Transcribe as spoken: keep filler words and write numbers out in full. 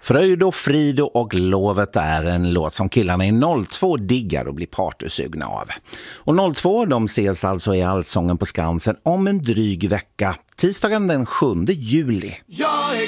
Fröjd och Frido och Lovet är en låt som killarna i noll två diggar och blir partysugna av. Och noll två de ses alltså i Allsången på Skansen om en dryg vecka, tisdagen den sjunde juli. Jag är